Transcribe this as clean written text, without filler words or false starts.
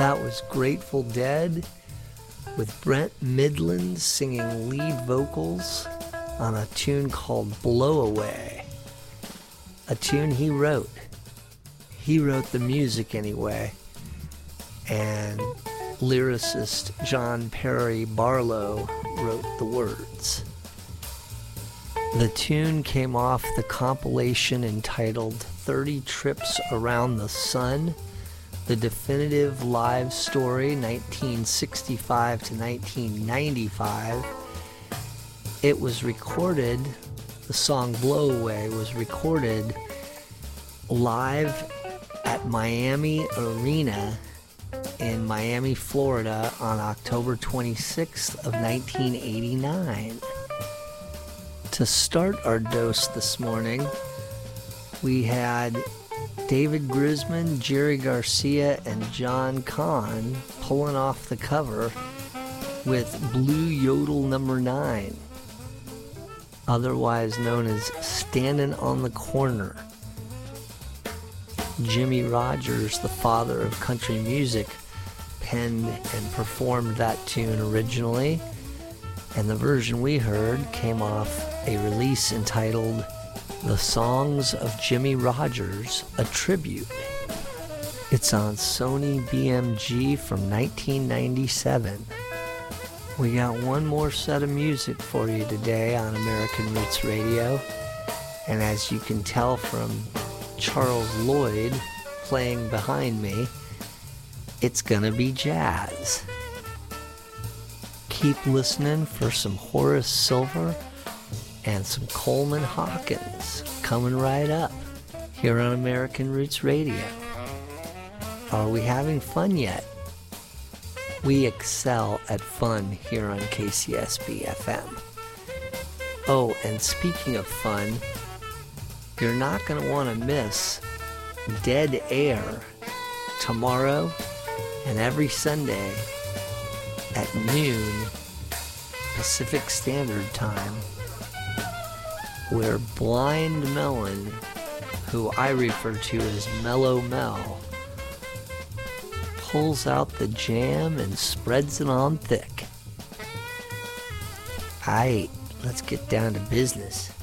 That was Grateful Dead with Brent Midland singing lead vocals on a tune called Blow Away, a tune he wrote. He wrote the music anyway, and lyricist John Perry Barlow wrote the words. The tune came off the compilation entitled 30 Trips Around the Sun, The Definitive Live Story 1965 to 1995. It was recorded, the song Blow Away was recorded live at Miami Arena in Miami, Florida on October 26th of 1989. To start our dose this morning, we had David Grisman, Jerry Garcia, and John Kahn pulling off the cover with Blue Yodel Number 9, otherwise known as Standin' on the Corner. Jimmie Rodgers, the father of country music, penned and performed that tune originally, and the version we heard came off a release entitled The Songs of Jimmie Rodgers, a Tribute. It's on Sony BMG from 1997. We got one more set of music for you today on American Roots Radio, and as you can tell from Charles Lloyd playing behind me, it's gonna be jazz. Keep listening for some Horace Silver and some Coleman Hawkins coming right up here on American Roots Radio. Are we having fun yet? We excel at fun here on KCSB FM. Oh, and speaking of fun, you're not going to want to miss Dead Air tomorrow and every Sunday at noon Pacific Standard Time, where Blind Melon, who I refer to as Mellow Mel, pulls out the jam and spreads it on thick. Aight, let's get down to business.